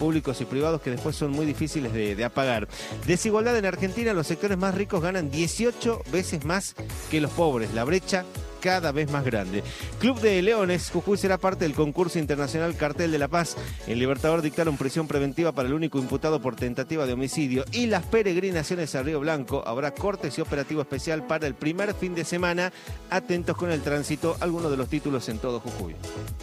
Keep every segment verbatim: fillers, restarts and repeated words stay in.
públicos y privados que después son muy difíciles de, de apagar. Desigualdad en Argentina, los sectores más ricos ganan dieciocho veces más que los pobres. La brecha cada vez más grande. Club de Leones, Jujuy será parte del concurso internacional Cartel de la Paz. En Libertador dictaron prisión preventiva para el único imputado por tentativa de homicidio. Y las peregrinaciones a Río Blanco. Habrá cortes y operativo especial para el primer fin de semana. Atentos con el tránsito, algunos de los títulos en todo Jujuy.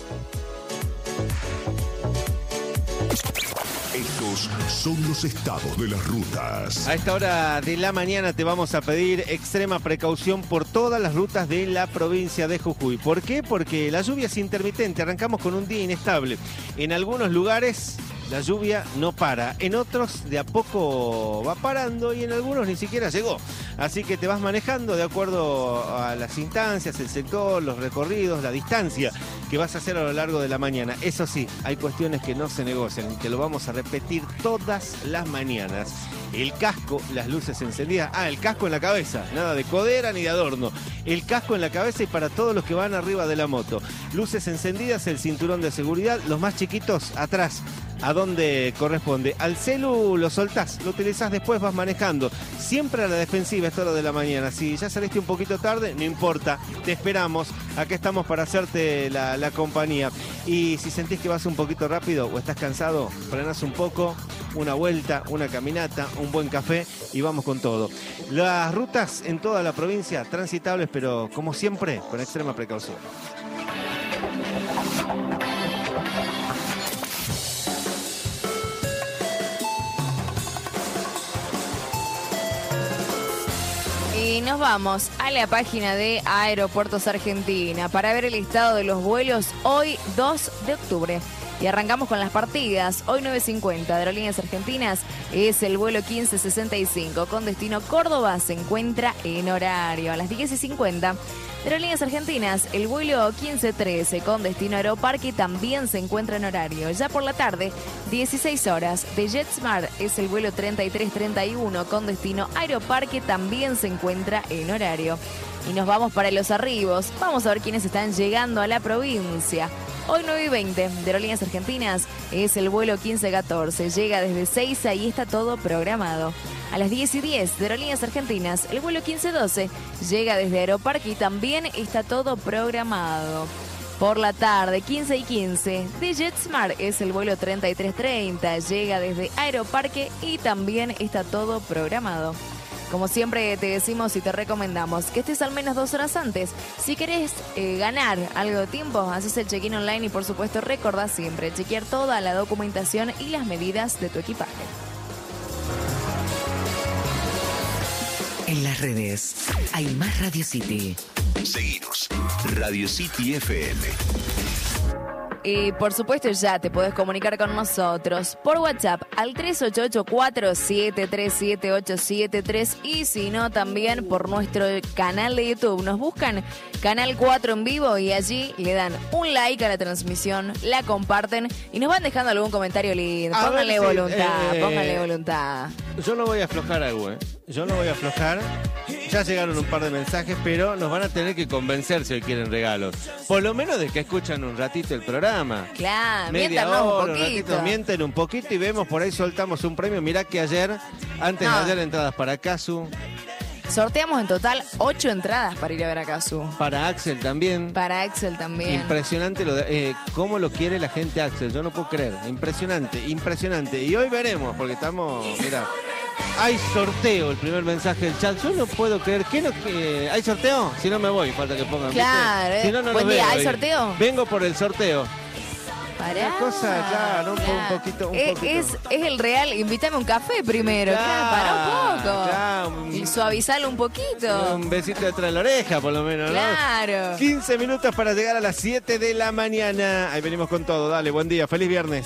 Estos son los estados de las rutas. A esta hora de la mañana te vamos a pedir extrema precaución por todas las rutas de la provincia de Jujuy. ¿Por qué? Porque la lluvia es intermitente. Arrancamos con un día inestable. En algunos lugares la lluvia no para. En otros de a poco va parando y en algunos ni siquiera llegó. Así que te vas manejando de acuerdo a las instancias, el sector, los recorridos, la distancia que vas a hacer a lo largo de la mañana. Eso sí, hay cuestiones que no se negocian y que lo vamos a repetir todas las mañanas. El casco, las luces encendidas. Ah, el casco en la cabeza. Nada de codera ni de adorno. El casco en la cabeza y para todos los que van arriba de la moto. Luces encendidas, el cinturón de seguridad. Los más chiquitos atrás, a donde corresponde. Al celu lo soltás, lo utilizás después, vas manejando. Siempre a la defensiva esta hora de la mañana. Si ya saliste un poquito tarde, no importa. Te esperamos. Acá estamos para hacerte la, la compañía. Y si sentís que vas un poquito rápido o estás cansado, frenás un poco. Una vuelta, una caminata, un buen café y vamos con todo. Las rutas en toda la provincia transitables, pero como siempre, con extrema precaución. Y nos vamos a la página de Aeropuertos Argentina para ver el estado de los vuelos hoy dos de octubre. Y arrancamos con las partidas. Hoy nueve cincuenta de Aerolíneas Argentinas es el vuelo quince sesenta y cinco con destino Córdoba. Se encuentra en horario. A las diez cincuenta de Aerolíneas Argentinas el vuelo quince trece con destino Aeroparque también se encuentra en horario. Ya por la tarde, dieciséis horas de JetSmart es el vuelo treinta y tres treinta y uno con destino Aeroparque también se encuentra en horario. Y nos vamos para los arribos. Vamos a ver quiénes están llegando a la provincia. Hoy nueve y veinte de Aerolíneas Argentinas es el vuelo quince catorce. Llega desde Seiza y está todo programado. A las diez y diez de Aerolíneas Argentinas el vuelo quince doce llega desde Aeroparque y también está todo programado. Por la tarde, quince y quince de JetSmart es el vuelo treinta y tres treinta. Llega desde Aeroparque y también está todo programado. Como siempre te decimos y te recomendamos que estés al menos dos horas antes. Si querés eh, ganar algo de tiempo, haces el check-in online y por supuesto recordá siempre chequear toda la documentación y las medidas de tu equipaje. En las redes hay más Radio City. Seguinos, Radio City F M. Y por supuesto ya te podés comunicar con nosotros por WhatsApp al tres ocho ocho cuatro siete tres siete ocho siete tres y si no también por nuestro canal de YouTube. Nos buscan Canal cuatro en vivo y allí le dan un like a la transmisión, la comparten y nos van dejando algún comentario lindo. A Pónganle ver si, voluntad, eh, pónganle voluntad. Yo no voy a aflojar algo, ¿eh? Yo no voy a aflojar. Ya llegaron un par de mensajes, pero nos van a tener que convencer si hoy quieren regalos. Por lo menos de que escuchan un ratito el programa. Claro, Media miéntanos hora, un un poquito. ratito, mienten un poquito y vemos por ahí soltamos un premio. Mirá que ayer, antes No. de ayer, entradas para Casu, Sorteamos en total ocho entradas para ir a ver a Casu. para Axel también. Para Axel también. Impresionante lo de, eh, cómo lo quiere la gente Axel, yo no puedo creer. Impresionante, impresionante. Y hoy veremos, porque estamos, mira, hay sorteo, el primer mensaje del chat. Yo no puedo creer, ¿qué no, eh, ¿hay sorteo? Si no me voy, falta que pongan. Claro, ¿viste? Si no, no buen lo día, veo ¿hay ahí. sorteo? Vengo por el sorteo. Pará. Una cosa, claro, un, po- un poquito, un es, poquito. Es, es el real, invítame un café primero, Claro, claro, pará un poco. claro, un- Y suavizalo un poquito. Un besito detrás de la oreja, por lo menos, ¿no? Claro. quince minutos para llegar a las siete de la mañana. Ahí venimos con todo. Dale, buen día. Feliz viernes.